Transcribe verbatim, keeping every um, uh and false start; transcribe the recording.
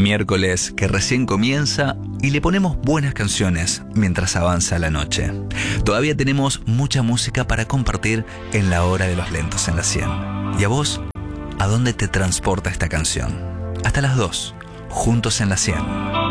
Miércoles que recién comienza y le ponemos buenas canciones mientras avanza la noche. Todavía tenemos mucha música para compartir en la hora de los lentos en la cien. ¿Y a vos? ¿A dónde te transporta esta canción? Hasta las dos, juntos en la cien.